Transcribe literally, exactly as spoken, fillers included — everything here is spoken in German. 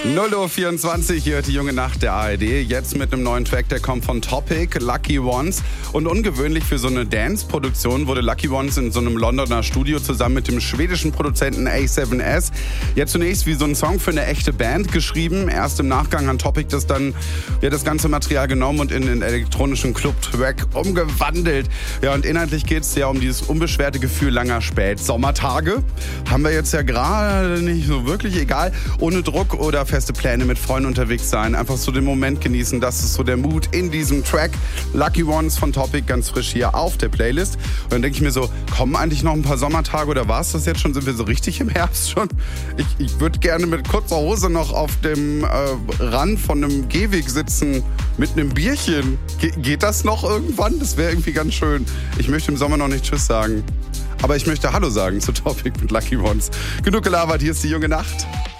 null Uhr vierundzwanzig, hier hört die junge Nacht der A R D. Jetzt mit einem neuen Track, der kommt von Topic, Lucky Ones. Und ungewöhnlich für so eine Dance-Produktion wurde Lucky Ones in so einem Londoner Studio zusammen mit dem schwedischen Produzenten A sieben S jetzt zunächst wie so ein Song für eine echte Band geschrieben. Erst im Nachgang hat Topic das dann, ja, das ganze Material genommen und in den elektronischen Club-Track umgewandelt. Ja, und inhaltlich geht es ja um dieses unbeschwerte Gefühl langer Spätsommertage. Haben wir jetzt ja gerade nicht so wirklich, egal. Ohne Druck oder feste Pläne, mit Freunden unterwegs sein. Einfach so den Moment genießen. Das ist so der Mood in diesem Track. Lucky Ones von Topic, ganz frisch hier auf der Playlist. Und dann denke ich mir so, kommen eigentlich noch ein paar Sommertage oder war es das jetzt schon? Sind wir so richtig im Herbst schon? Ich, ich würde gerne mit kurzer Hose noch auf dem äh, Rand von einem Gehweg sitzen mit einem Bierchen. Ge- geht das noch irgendwann? Das wäre irgendwie ganz schön. Ich möchte im Sommer noch nicht Tschüss sagen. Aber ich möchte Hallo sagen zu Topic mit Lucky Ones. Genug gelabert, hier ist die junge Nacht.